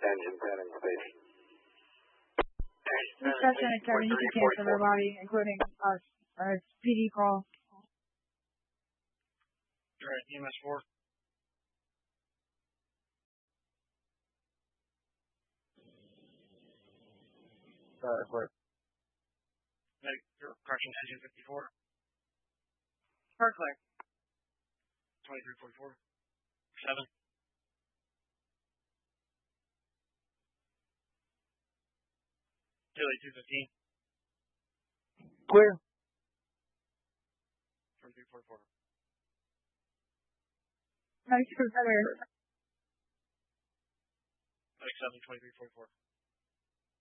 engine 10 in station. Reception at 7, you can cancel everybody, including us. PD call. Alright, EMS 4. Clear. Corrections engine 54. Car clear. 2344. 7. Chile 215. Clear. 2344. Nice clear. Like 7, 2344.